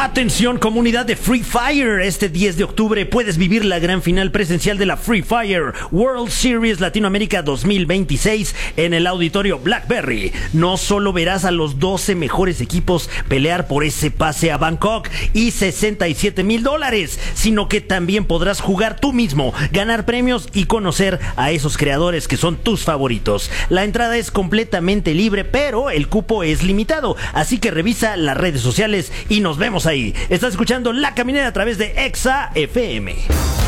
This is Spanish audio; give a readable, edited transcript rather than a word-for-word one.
Atención comunidad de Free Fire, este 10 de octubre puedes vivir la gran final presencial de la Free Fire World Series Latinoamérica 2026 en el auditorio Blackberry. No solo verás a los 12 mejores equipos pelear por ese pase a Bangkok y $67,000, sino que también podrás jugar tú mismo, ganar premios y conocer a esos creadores que son tus favoritos. La entrada es completamente libre, pero el cupo es limitado, así que revisa las redes sociales y nos vemos ahí. Estás escuchando La Caminera a través de Exa FM.